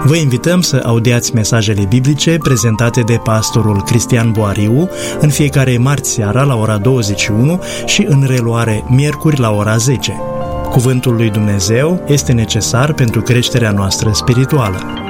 Vă invităm să audiați mesajele biblice prezentate de pastorul Cristian Boariu în fiecare marți seara la ora 21 și în reluare miercuri la ora 10. Cuvântul lui Dumnezeu este necesar pentru creșterea noastră spirituală.